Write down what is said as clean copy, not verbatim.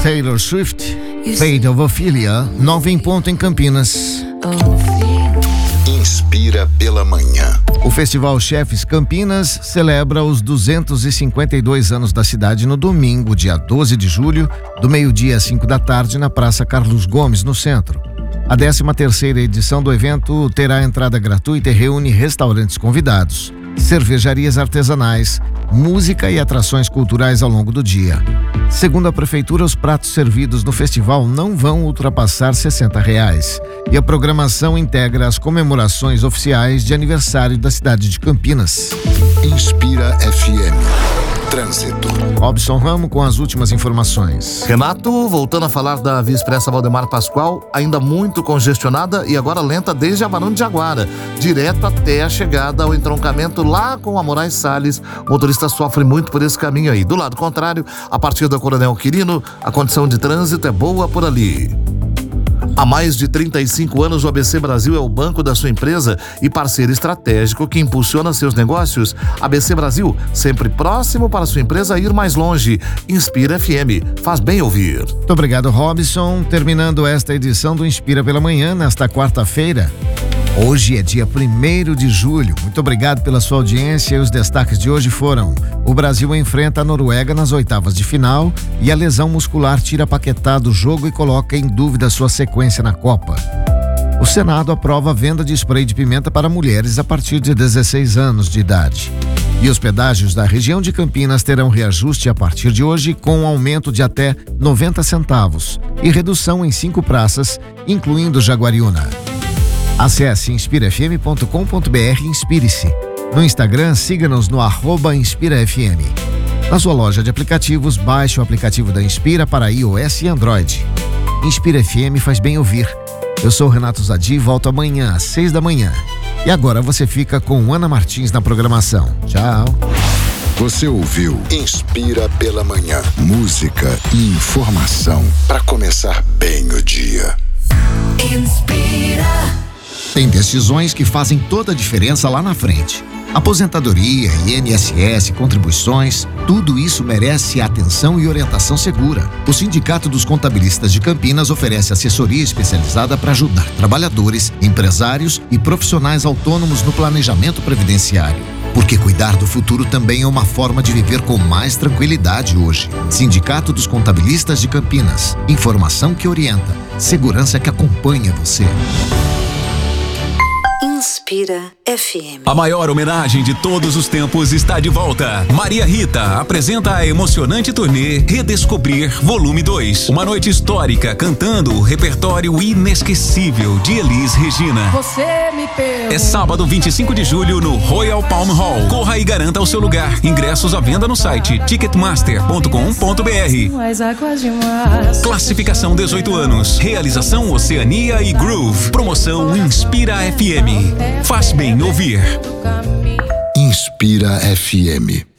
Taylor Swift, Fate of Ophelia, 9 em ponto em Campinas. Inspira pela manhã. O Festival Chefes Campinas celebra os 252 anos da cidade no domingo, dia 12 de julho, do meio-dia às 5 da tarde, na Praça Carlos Gomes, no centro. A 13ª edição do evento terá entrada gratuita e reúne restaurantes convidados, cervejarias artesanais, música e atrações culturais ao longo do dia. Segundo a prefeitura, os pratos servidos no festival não vão ultrapassar R$60 e a programação integra as comemorações oficiais de aniversário da cidade de Campinas. Inspira FM. Trânsito. Robson Ramo com as últimas informações. Renato, voltando a falar da Via Expressa Valdemar Pascoal, ainda muito congestionada e agora lenta desde a Barão de Jaguara, direto até a chegada ao entroncamento lá com a Moraes Salles. O motorista sofre muito por esse caminho aí. Do lado contrário, a partir da Coronel Quirino, a condição de trânsito é boa por ali. Há mais de 35 anos, o ABC Brasil é o banco da sua empresa e parceiro estratégico que impulsiona seus negócios. ABC Brasil, sempre próximo para sua empresa ir mais longe. Inspira FM, faz bem ouvir. Muito obrigado, Robson. Terminando esta edição do Inspira pela Manhã, nesta quarta-feira. Hoje é dia 1º de julho. Muito obrigado pela sua audiência. E os destaques de hoje foram: o Brasil enfrenta a Noruega nas oitavas de final e a lesão muscular tira Paquetá do jogo e coloca em dúvida sua sequência na Copa. O Senado aprova a venda de spray de pimenta para mulheres a partir de 16 anos de idade. E os pedágios da região de Campinas terão reajuste a partir de hoje, com um aumento de até 90 centavos e redução em 5 praças, incluindo Jaguariúna. Acesse inspirafm.com.br e inspire-se. No Instagram, siga-nos no @InspiraFM. Na sua loja de aplicativos, baixe o aplicativo da Inspira para iOS e Android. Inspira FM faz bem ouvir. Eu sou o Renato Zadi e volto amanhã às 6 da manhã. E agora você fica com Ana Martins na programação. Tchau. Você ouviu Inspira pela Manhã. Música e informação para começar bem o dia. Inspira. Tem decisões que fazem toda a diferença lá na frente. Aposentadoria, INSS, contribuições, tudo isso merece atenção e orientação segura. O Sindicato dos Contabilistas de Campinas oferece assessoria especializada para ajudar trabalhadores, empresários e profissionais autônomos no planejamento previdenciário. Porque cuidar do futuro também é uma forma de viver com mais tranquilidade hoje. Sindicato dos Contabilistas de Campinas. Informação que orienta, segurança que acompanha você. Inspira FM. A maior homenagem de todos os tempos está de volta. Maria Rita apresenta a emocionante turnê Redescobrir Volume 2. Uma noite histórica cantando o repertório inesquecível de Elis Regina. Você me pergunta. É sábado 25 de julho no Royal Palm Hall. Corra e garanta o seu lugar. Ingressos à venda no site ticketmaster.com.br. Classificação 18 anos. Realização Oceania e Groove. Promoção Inspira FM. Faz bem ouvir. Inspira FM.